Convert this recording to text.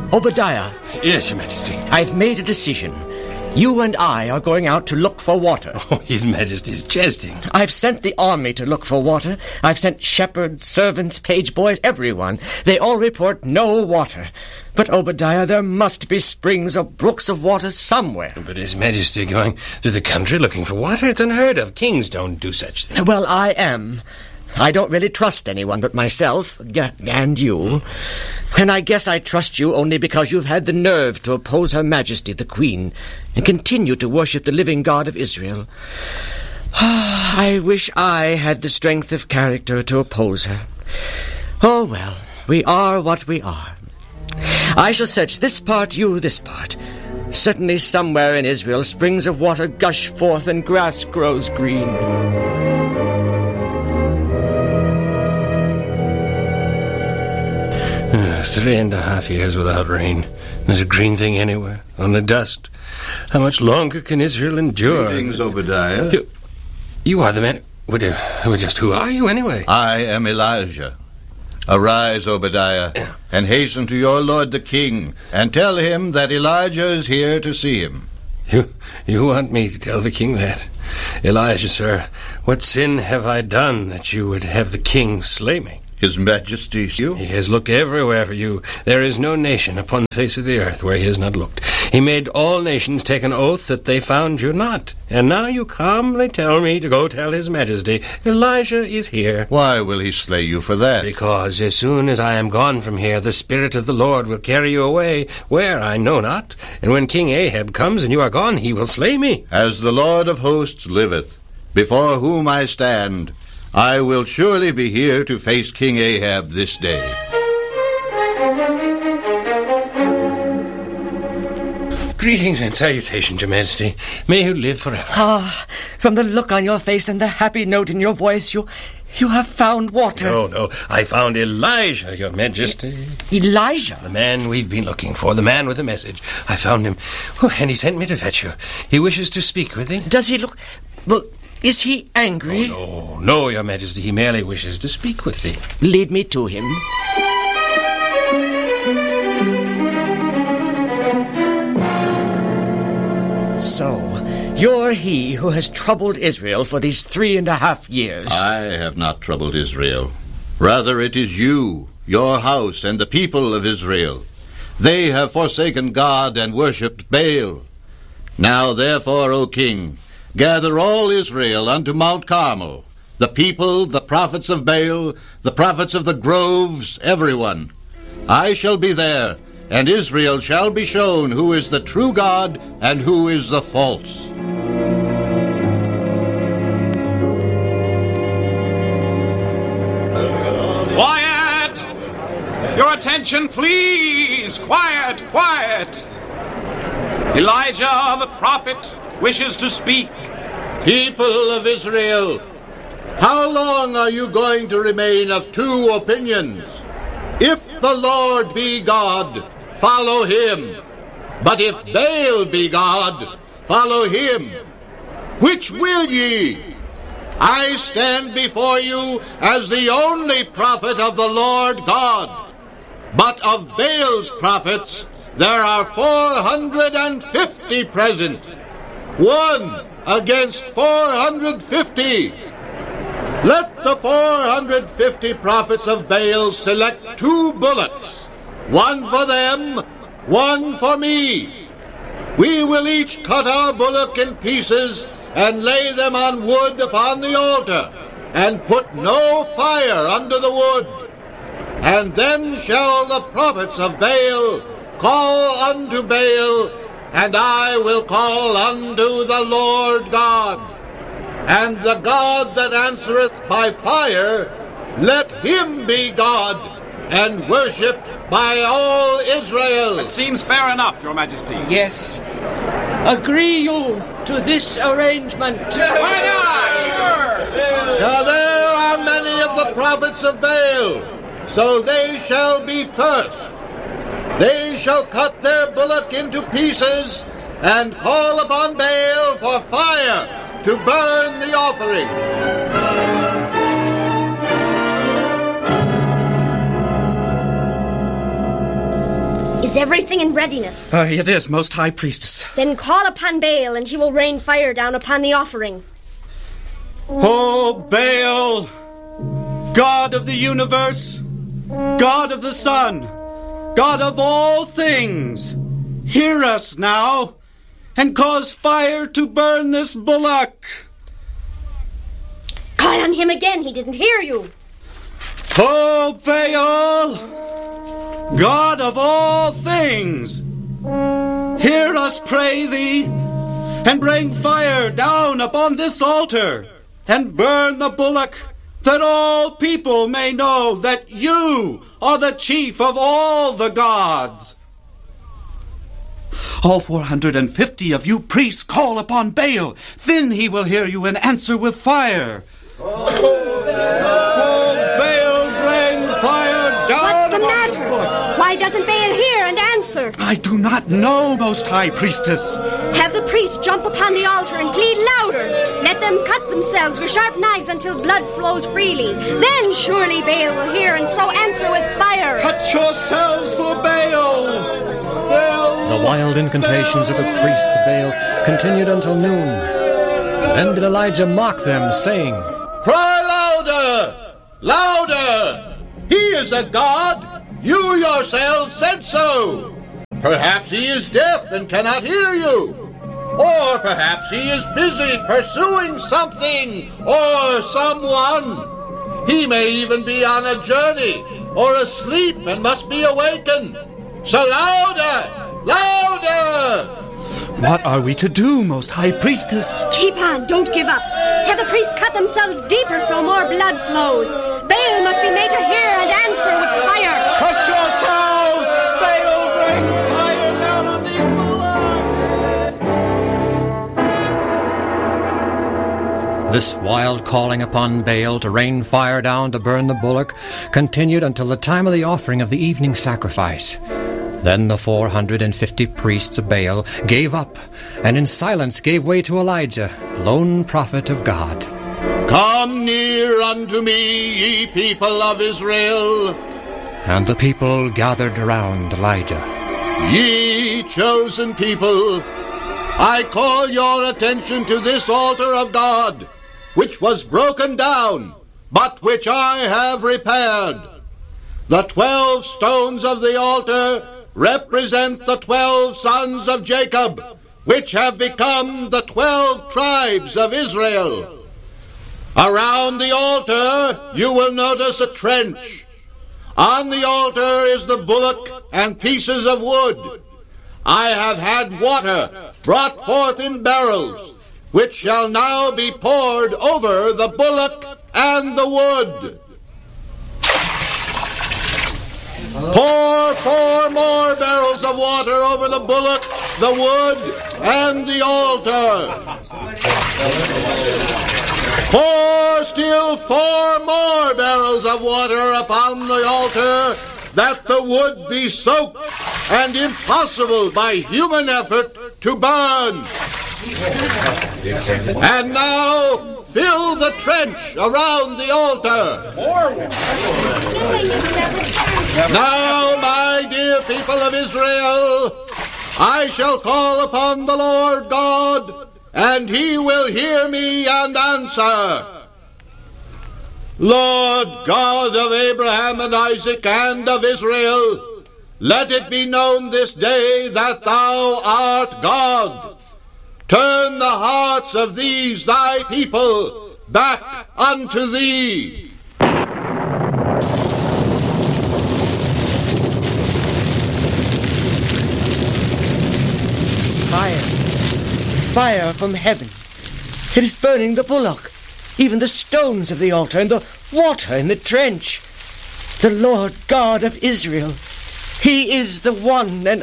Obadiah. Yes, Your Majesty. I've made a decision. You and I are going out to look for water. Oh, His Majesty's jesting. I've sent the army to look for water. I've sent shepherds, servants, page boys, everyone. They all report no water. But, Obadiah, there must be springs or brooks of water somewhere. But His Majesty going through the country looking for water? It's unheard of. Kings don't do such things. Well, I am. I don't really trust anyone but myself, and you. And I guess I trust you only because you've had the nerve to oppose Her Majesty the Queen and continue to worship the living God of Israel. I wish I had the strength of character to oppose her. Oh, well, we are what we are. I shall search this part, you this part. Certainly somewhere in Israel springs of water gush forth and grass grows green. 3.5 years without rain. There's a green thing anywhere, on the dust. How much longer can Israel endure? Greetings, Obadiah. You are the man... Who are you, anyway? I am Elijah. Arise, Obadiah, and hasten to your lord the king, and tell him that Elijah is here to see him. You want me to tell the king that? Elijah, sir, what sin have I done that you would have the king slay me? His Majesty, you? He has looked everywhere for you. There is no nation upon the face of the earth where he has not looked. He made all nations take an oath that they found you not. And now you calmly tell me to go tell His Majesty, Elijah is here. Why will he slay you for that? Because as soon as I am gone from here, the Spirit of the Lord will carry you away, where I know not. And when King Ahab comes and you are gone, he will slay me. As the Lord of hosts liveth, before whom I stand, I will surely be here to face King Ahab this day. Greetings and salutations, Your Majesty. May you live forever. From the look on your face and the happy note in your voice, you have found water. No, I found Elijah, Your Majesty. Elijah? The man we've been looking for, the man with the message. I found him, and he sent me to fetch you. He wishes to speak with you. Does he look... Well, is he angry? Oh, no, Your Majesty. He merely wishes to speak with thee. Lead me to him. So, you're he who has troubled Israel for these 3.5 years. I have not troubled Israel. Rather, it is you, your house, and the people of Israel. They have forsaken God and worshipped Baal. Now, therefore, O king, gather all Israel unto Mount Carmel, the people, the prophets of Baal, the prophets of the groves, everyone. I shall be there, and Israel shall be shown who is the true God and who is the false. Quiet! Your attention, please! Quiet! Elijah the prophet wishes to speak. People of Israel, how long are you going to remain of two opinions? If the Lord be God, follow him. But if Baal be God, follow him. Which will ye? I stand before you as the only prophet of the Lord God. But of Baal's prophets there are 450 present, one against 450. Let the 450 prophets of Baal select 2 bullocks, one for them, one for me. We will each cut our bullock in pieces and lay them on wood upon the altar, and put no fire under the wood. And then shall the prophets of Baal call unto Baal, and I will call unto the Lord God. And the God that answereth by fire, let him be God, and worshipped by all Israel. It seems fair enough, Your Majesty. Yes. Agree you to this arrangement? Why not? Sure. Now there are many of the prophets of Baal, so they shall be first. They shall cut their bullock into pieces and call upon Baal for fire to burn the offering. Is everything in readiness? It is, Most High Priestess. Then call upon Baal, and he will rain fire down upon the offering. Oh, Baal, God of the universe, God of the sun, God of all things, hear us now, and cause fire to burn this bullock. Call on him again, he didn't hear you. Oh, Baal, God of all things, hear us, pray thee, and bring fire down upon this altar, and burn the bullock, that all people may know that you are the chief of all the gods. All 450 of you priests call upon Baal, then he will hear you and answer with fire. Oh, Baal, bring fire down. What's the matter? Why doesn't Baal hear and answer? I do not know, Most High Priestess. Have the priests jump upon the altar and plead louder. Let them cut themselves with sharp knives until blood flows freely. Then surely Baal will hear and so answer with fire. Cut yourselves for Baal! Baal! The wild incantations of the priests Baal continued until noon. Then did Elijah mock them, saying, Cry louder! Louder! He is a god! You yourselves said so! Perhaps he is deaf and cannot hear you. Or perhaps he is busy pursuing something or someone. He may even be on a journey or asleep and must be awakened. So louder! Louder! What are we to do, Most High Priestess? Keep on, don't give up. Have the priests cut themselves deeper so more blood flows. Baal must be made to hear and answer with fire. Cut yourselves! Baal, bring fire down on these bullocks! This wild calling upon Baal to rain fire down to burn the bullock continued until the time of the offering of the evening sacrifice. Then the 450 priests of Baal gave up, and in silence gave way to Elijah, lone prophet of God. Come near unto me, ye people of Israel. And the people gathered around Elijah. Ye chosen people, I call your attention to this altar of God, which was broken down, but which I have repaired. The 12 stones of the altar represent the 12 sons of Jacob, which have become the 12 tribes of Israel. Around the altar you will notice a trench. On the altar is the bullock and pieces of wood. I have had water brought forth in barrels, which shall now be poured over the bullock and the wood. Pour 4 more barrels of water over the bullock, the wood, and the altar. Pour still 4 more barrels of water upon the altar, that the wood be soaked and impossible by human effort to burn. And now fill the trench around the altar. Now, my dear people of Israel, I shall call upon the Lord God, and he will hear me and answer. Lord God of Abraham and Isaac and of Israel, let it be known this day that thou art God. Turn the hearts of these thy people back unto thee. Fire from heaven. It is burning the bullock, even the stones of the altar and the water in the trench. The Lord God of Israel, he is the one and